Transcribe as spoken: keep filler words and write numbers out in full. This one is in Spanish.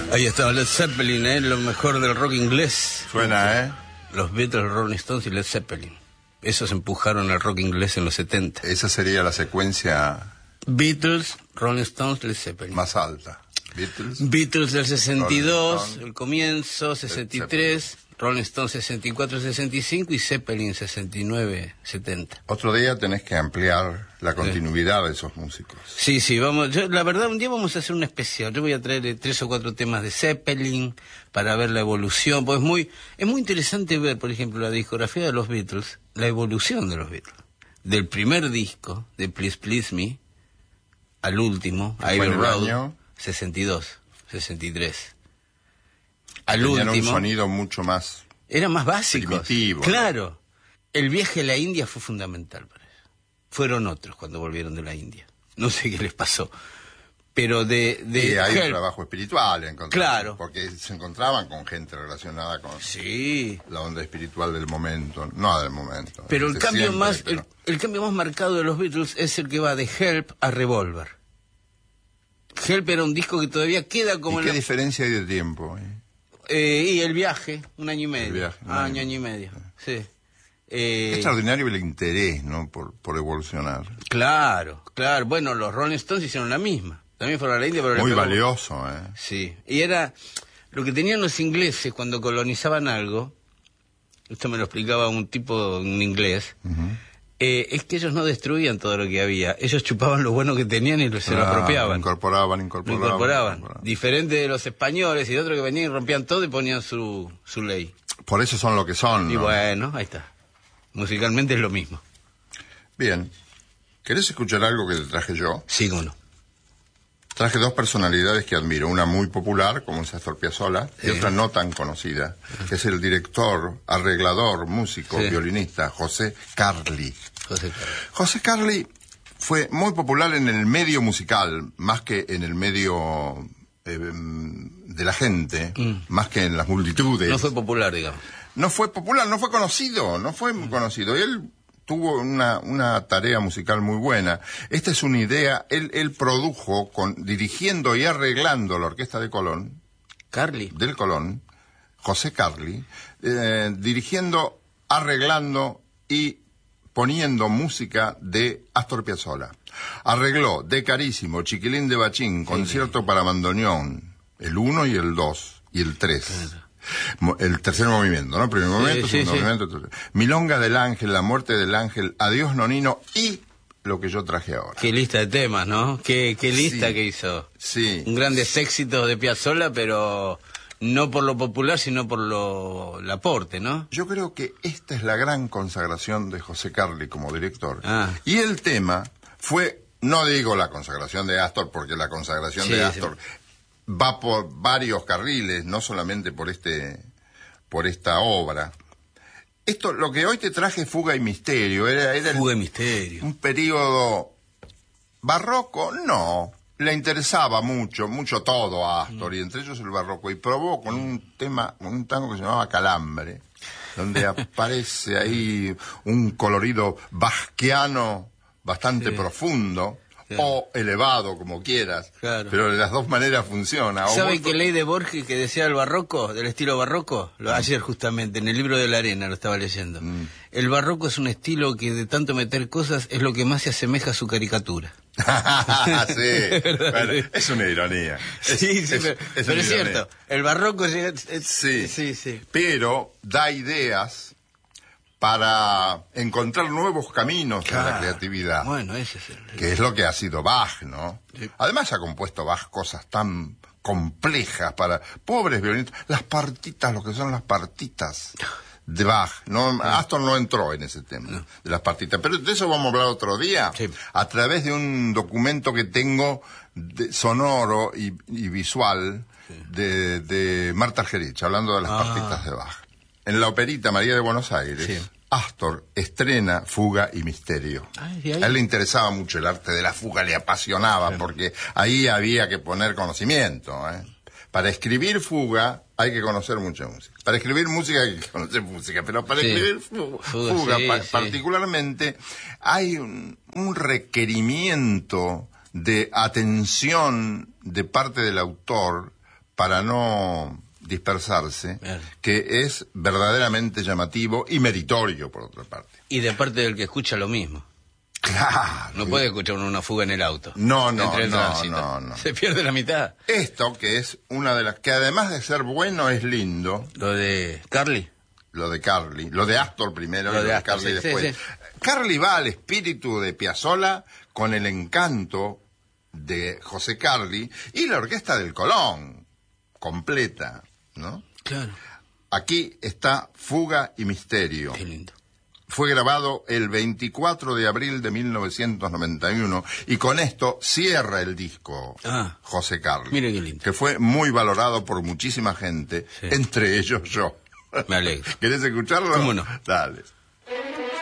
Ahí estaba Led Zeppelin, ¿eh? Lo mejor del rock inglés. Suena, ¿eh? Los Beatles, Rolling Stones y Led Zeppelin. Esos empujaron el rock inglés en los setenta. Esa sería la secuencia... Beatles, Rolling Stones, Led Zeppelin. Más alta. Beatles. Beatles del sesenta y dos, el comienzo, sesenta y tres... Rolling Stones sesenta y cuatro, sesenta y cinco y Zeppelin sesenta y nueve, setenta. Otro día tenés que ampliar la continuidad sí. de esos músicos. Sí, sí, vamos. Yo, la verdad, un día vamos a hacer un especial. Yo voy a traer eh, tres o cuatro temas de Zeppelin para ver la evolución. Pues es muy, es muy interesante ver, por ejemplo, la discografía de los Beatles, la evolución de los Beatles. Del primer disco, de Please Please Me, al último, Abbey Road, año? sesenta y dos, sesenta y tres. Al Tenían último, un sonido mucho más... Era más básico. Primitivo. Claro. ¿No? El viaje a la India fue fundamental para eso. Fueron otros cuando volvieron de la India. No sé qué les pasó. Pero de... de y hay Help, un trabajo espiritual. En claro. Porque se encontraban con gente relacionada con sí. la onda espiritual del momento. No del momento. Pero el cambio, siempre, más, pero... El, el cambio más marcado de los Beatles es el que va de Help a Revolver. Help era un disco que todavía queda como... ¿Y qué la... diferencia hay de tiempo? Eh? Eh, y el viaje, un año y medio. El viaje, un ah, año. año, año y medio, sí. Eh, Extraordinario el interés, ¿no? Por, por evolucionar. Claro, claro. Bueno, los Rolling Stones hicieron la misma. También fueron a la India, pero... Muy valioso, ¿eh? Sí. Y era... Lo que tenían los ingleses cuando colonizaban algo, esto me lo explicaba un tipo en inglés, uh-huh. eh, es que ellos no destruían todo lo que había. Ellos chupaban lo bueno que tenían y se lo ah, apropiaban. Incorporaban, incorporaban. Lo incorporaban. incorporaban. Diferente de los españoles y de otros que venían y rompían todo y ponían su, su ley. Por eso son lo que son, ¿no? Y bueno, ahí está. Musicalmente es lo mismo. Bien. ¿Querés escuchar algo que te traje yo? Sí, cómo no. Traje dos personalidades que admiro. Una muy popular, como es Astor Piazzolla, sí. y otra no tan conocida, que es el director, arreglador, músico, sí. violinista, José Carli. José Carli. José Carli fue muy popular en el medio musical, más que en el medio eh, de la gente, mm. más que en las multitudes. No fue popular, digamos. No fue popular, no fue conocido, no fue muy mm. conocido. Y él tuvo una, una tarea musical muy buena. Esta es una idea, él, él produjo, con, dirigiendo y arreglando la orquesta de Colón. Carli. Del Colón, José Carli, eh, dirigiendo, arreglando y poniendo música de Astor Piazzolla. Arregló De Carísimo, Chiquilín de Bachín, Concierto sí. para bandoneón, el uno y el dos, y el tres. Claro. El tercer movimiento, ¿no? Primer movimiento, sí, segundo sí, movimiento. Sí. Tercer. Milonga del Ángel, La Muerte del Ángel, Adiós Nonino y lo que yo traje ahora. Qué lista de temas, ¿no? Qué, qué lista sí. que hizo. Sí. Un grandes éxitos de Piazzolla, pero no por lo popular, sino por lo el aporte, ¿no? Yo creo que esta es la gran consagración de José Carli como director. Ah. Y el tema fue, no digo la consagración de Astor, porque la consagración sí, de Astor... Sí. va por varios carriles, no solamente por este, por esta obra. Esto, lo que hoy te traje, Fuga y Misterio, era, era Fuga y Misterio. Un periodo barroco, no, le interesaba mucho, mucho todo a Astor, mm. y entre ellos el barroco, y probó con un tema, con un tango que se llamaba Calambre, donde aparece ahí un colorido basquiano bastante sí. profundo, claro. o elevado, como quieras, claro. pero de las dos maneras funciona. ¿Sabe qué ley de Borges que decía el barroco, del estilo barroco? Lo, ayer justamente, en el libro de la arena lo estaba leyendo. Mm. El barroco es un estilo que de tanto meter cosas es lo que más se asemeja a su caricatura. sí, bueno, es una ironía. Es, sí, sí, es, pero es, pero es cierto, el barroco es, es, sí, sí, sí, pero da ideas para encontrar nuevos caminos claro. en la creatividad. Bueno, ese es el... Que es lo que ha sido Bach, ¿no? Sí. Además ha compuesto Bach cosas tan complejas para pobres violinistas. Las partitas, lo que son las partitas de Bach. No, sí. Astor no entró en ese tema, no. de las partitas. Pero de eso vamos a hablar otro día, sí. a través de un documento que tengo de, sonoro y, y visual sí. de, de Marta Argerich, hablando de las ah. partitas de Bach. En la operita María de Buenos Aires, sí. Astor estrena Fuga y Misterio. Ay, ay. A él le interesaba mucho el arte de la fuga, le apasionaba, sí. porque ahí había que poner conocimiento. ¿eh? Para escribir fuga hay que conocer mucha música. Para escribir música hay que conocer música, pero para sí. escribir fuga, fuga, fuga sí, pa sí. particularmente, hay un, un requerimiento de atención de parte del autor para no dispersarse, Claro. que es verdaderamente llamativo y meritorio, por otra parte. Y de parte del que escucha lo mismo. Claro. No puede escuchar uno una fuga en el auto. No, no, entre el no, tránsito. no, no. Se pierde la mitad. Esto, que es una de las que además de ser bueno es lindo, Lo de Carly. lo de Carly, lo de Astor primero, Lo y lo de de Astor, Carly sí, sí, después. sí. Carly va al espíritu de Piazzolla con el encanto de José Carly y la orquesta del Colón, completa, ¿no? Claro. Aquí está Fuga y Misterio. Qué lindo. Fue grabado el veinticuatro de abril de mil novecientos noventa y uno y con esto cierra el disco Ah. José Carly. Mire qué lindo. Que fue muy valorado por muchísima gente, Sí. entre ellos yo. Me alegro. ¿Querés escucharlo? ¿Cómo no? Dale.